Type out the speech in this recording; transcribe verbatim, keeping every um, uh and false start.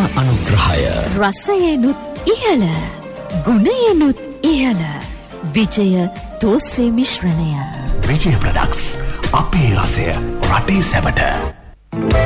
අනුග්‍රහය. රසයෙනුත් ඉහළ, ගුණයෙනුත් ඉහළ. විජය දෝසේ මිශ්‍රණය. විජය ප්‍රොඩක්ට්ස්. අපේ රසය රටේ සැමට.